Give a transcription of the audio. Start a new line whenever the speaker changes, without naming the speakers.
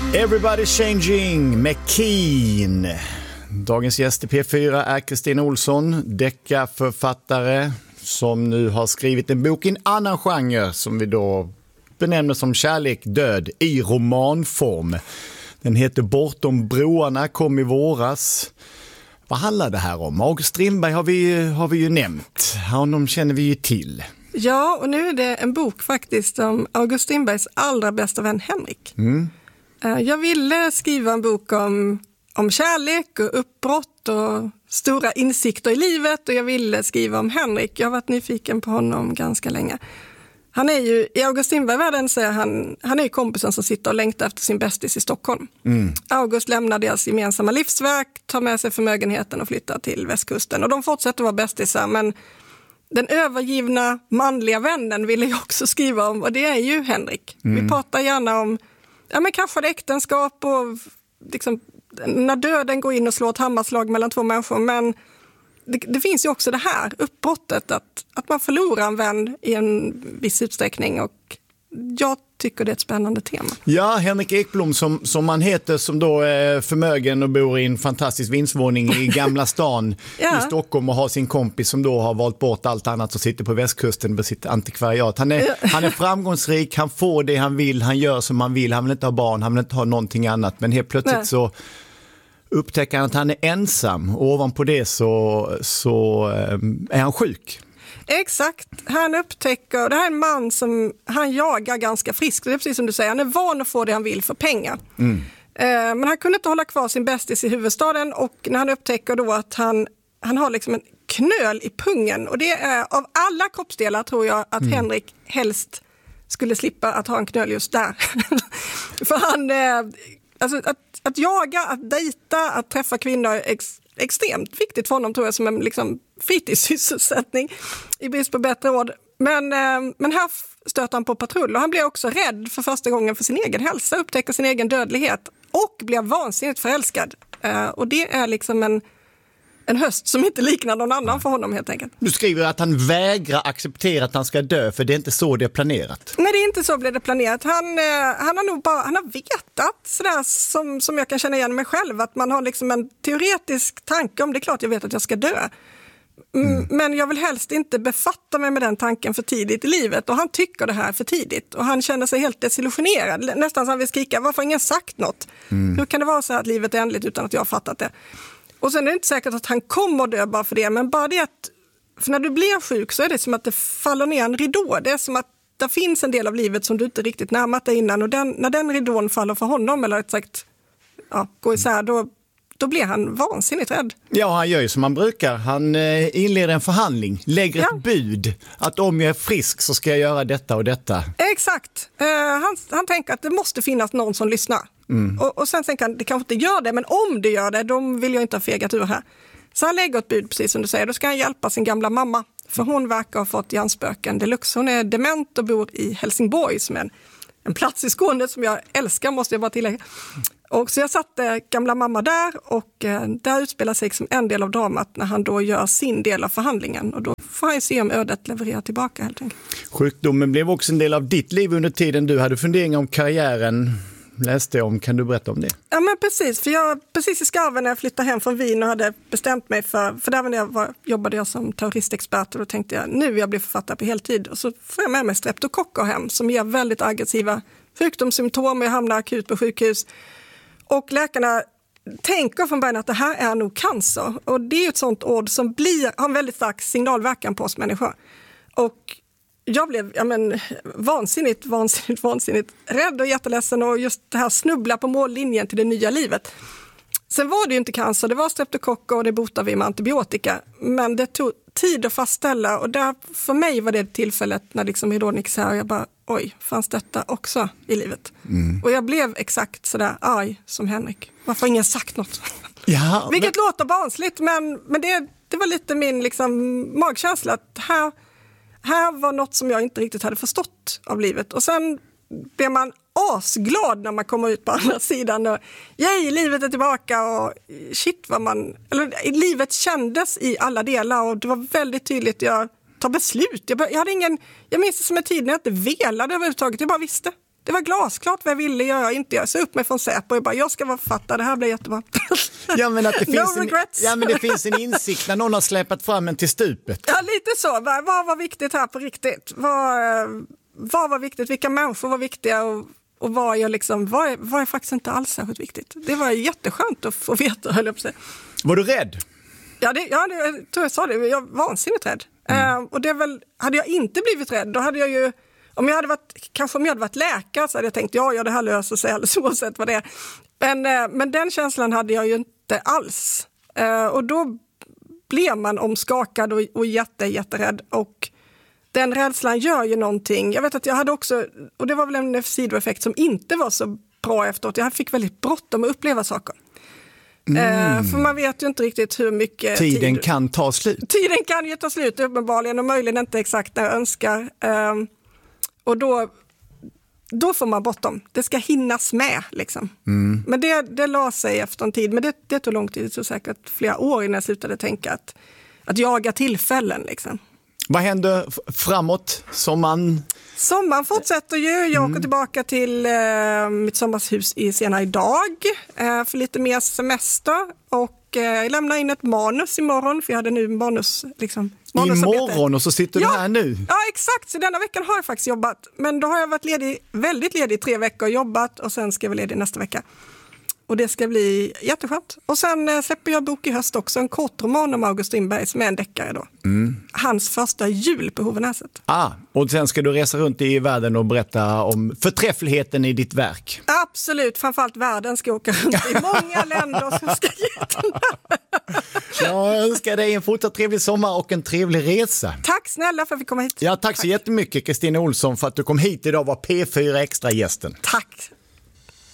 Everybody Changing med Keen. Dagens gäst i P4 är Kristina Olsson, deckarförfattare som nu har skrivit en bok i en annan genre som vi då benämner som Kärlek, död i romanform. Den heter Bortom broarna, kom i våras. Vad handlar det här om? August Strindberg har vi ju nämnt. Honom känner vi ju till.
Ja, och nu är det en bok faktiskt om August Strindbergs allra bästa vän Henrik. Jag ville skriva en bok om kärlek och uppbrott och stora insikter i livet, och jag ville skriva om Henrik. Jag har varit nyfiken på honom ganska länge. Han är ju, i August Strindberg-världen säger han är ju kompisen som sitter och längtar efter sin bästis i Stockholm. August lämnar deras gemensamma livsverk, tar med sig förmögenheten och flyttar till västkusten. Och de fortsätter vara bästisar, men den övergivna manliga vännen ville jag också skriva om, och det är ju Henrik. Vi pratar gärna om kanske äktenskap och liksom, när döden går in och slår ett hammarslag mellan två människor, men det finns ju också det här uppbrottet att man förlorar en vän i en viss utsträckning, och jag tycker det är ett spännande tema.
Ja, Henrik Ekblom som han heter, som då är förmögen och bor i en fantastisk vindsvåning i Gamla stan i Stockholm och har sin kompis som då har valt bort allt annat och sitter på västkusten med sitt antikvariat. Han är framgångsrik, han får det han vill, han gör som han vill inte ha barn, han vill inte ha någonting annat, men helt plötsligt så upptäcker han att han är ensam, och ovanpå det så är han sjuk.
Exakt, han upptäcker, det här är en man som han jagar ganska friskt, det är precis som du säger, han är van att få det han vill för pengar. Men han kunde inte hålla kvar sin bästis i huvudstaden, och när han upptäcker då att han har liksom en knöl i pungen, och det är av alla kroppsdelar tror jag att Henrik helst skulle slippa att ha en knöl just där. För han, alltså att jaga, att dejta, att träffa kvinnor är extremt viktigt för honom, tror jag, som en liksom fritidssysselsättning i brist på bättre ord. Men här stöter han på patrull, och han blir också rädd för första gången för sin egen hälsa, upptäcker sin egen dödlighet och blir vansinnigt förälskad. Och det är liksom en höst som inte liknar någon annan för honom, helt enkelt.
Du skriver att han vägrar acceptera att han ska dö, för det är inte så det är planerat.
Nej, det är inte så blev det planerat. Han har vetat sådär som jag kan känna igen mig själv, att man har liksom en teoretisk tanke om det är klart jag vet att jag ska dö. Men jag vill helst inte befatta mig med den tanken för tidigt i livet, och han tycker det här för tidigt, och han känner sig helt desillusionerad, nästan som han vill skrika, varför har ingen sagt något? Hur kan det vara så att livet är ändligt utan att jag har fattat det? Och sen är det inte säkert att han kommer dö bara för det, men bara det att, för när du blir sjuk så är det som att det faller ner en ridå. Det är som att det finns en del av livet som du inte riktigt närmat dig innan, och när den ridån faller för honom, eller rätt sagt går isär, då blir han vansinnigt rädd. Ja,
han gör ju som han brukar. Han inleder en förhandling, lägger ett bud att om jag är frisk så ska jag göra detta och detta.
Exakt. Han tänker att det måste finnas någon som lyssnar. Och sen tänker han, det kanske inte gör det, men om det gör det, då vill jag inte ha fegat ur här. Så han lägger ett bud, precis som du säger. Då ska han hjälpa sin gamla mamma, för hon verkar ha fått hjärnspöken deluxe. Hon är dement och bor i Helsingborg, som är en plats i Skåne som jag älskar, måste jag bara tillägga. Och så jag satte gamla mamma där, och där utspelar sig som en del av dramat när han då gör sin del av förhandlingen, och då får han se om ödet levererar tillbaka, helt enkelt.
Sjukdomen blev också en del av ditt liv under tiden du hade funderingar om karriären, läste jag om. Kan du berätta om det?
Ja, men precis, för jag precis i skarven när jag flyttade hem från Wien och hade bestämt mig för där när jobbade jag som terroristexpert, och då tänkte jag, nu vill jag bli författare på heltid, och så får jag med mig streptokocker hem som ger väldigt aggressiva sjukdomssymptom, och jag hamnar akut på sjukhus. Och läkarna tänker från början att det här är nog cancer. Och det är ju ett sånt ord som har en väldigt stark signalverkan på oss människor. Och jag blev vansinnigt rädd och jätteledsen, och just det här snubbla på mållinjen till det nya livet. Sen var det ju inte cancer, det var streptokocker, och det botade vi med antibiotika. Men det tog tid att fastställa, och där för mig var det tillfället när liksom ridån gick så här, och jag bara, oj, fanns detta också i livet? Och jag blev exakt sådär arg som Henrik. Varför har ingen sagt något?
Ja,
vilket låter barnsligt, men det var lite min liksom magkänsla, att här var något som jag inte riktigt hade förstått av livet. Och sen blir man asglad när man kommer ut på andra sidan, och livet är tillbaka, och shit livet kändes i alla delar, och det var väldigt tydligt. Jag tar beslut. Jag minns det som en tid när jag inte velade överhuvudtaget, jag bara visste. Det var glasklart vad jag ville göra och inte göra. Så upp mig från Säpo och bara, jag ska vara författare, det här blir jättebra.
Ja, men att det finns
regrets.
men det finns en insikt när någon har släpat fram en till stupet.
Ja, lite så. Vad var viktigt här på riktigt? Vad var viktigt? Vilka människor var viktiga? Och vad är faktiskt inte alls särskilt viktigt. Det var jätteskönt att få veta, höll jag på att säga.
Var du rädd?
Ja, det tror jag sa det. Jag var vansinnigt rädd. Och det är väl, hade jag inte blivit rädd, då hade jag ju, om jag hade varit läkare så hade jag tänkt, ja det här löser sig alldeles oavsett vad det är. Men den känslan hade jag ju inte alls. Och då blev man omskakad och jätterädd. Och den rädslan gör ju någonting. Jag vet att jag hade också, och det var väl en sidoeffekt som inte var så bra efteråt. Jag fick väldigt bråttom att uppleva saker. För man vet ju inte riktigt hur mycket
tiden kan ta slut.
Tiden kan ju ta slut uppenbarligen och möjligen inte exakt när jag önskar. Och då får man bråttom. Det ska hinnas med liksom. Men det la sig efter en tid. Men det tog lång tid, så säkert flera år innan jag slutade tänka att jaga tillfällen liksom.
Vad händer framåt? Sommaren
fortsätter ju. Jag åker tillbaka till mitt sommarhus senare idag för lite mer semester. Och jag lämnar in ett manus imorgon, för jag hade nu manusarbete.
Imorgon, och så sitter du här nu?
Ja, exakt. Så denna veckan har jag faktiskt jobbat. Men då har jag varit väldigt ledig 3 veckor, jobbat, och sen ska jag vara ledig nästa vecka. Och det ska bli jätteskönt. Och sen släpper jag bok i höst också, en kortroman om August Strindberg som är en deckare då. Hans första jul på Hovenäset.
Och sen ska du resa runt i världen och berätta om förträffligheten i ditt verk.
Absolut, framförallt världen ska åka runt i många länder som ska jättarna.
Jag önskar dig en fortsatt trevlig sommar och en trevlig resa.
Tack snälla för att vi kom hit.
Ja, tack så jättemycket Kristina Olsson för att du kom hit idag och var P4 Extra-gästen.
Tack.